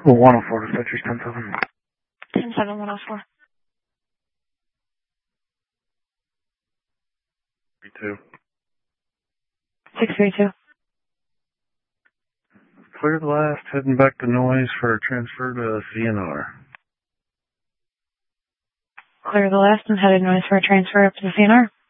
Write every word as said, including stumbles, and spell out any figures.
Well, one oh four, dispatcher's ten seven. ten seven, one oh four. three two. six three two. Clear the last, heading back to noise for transfer to C N R. Clear the last and headed noise for a transfer up to the C N R.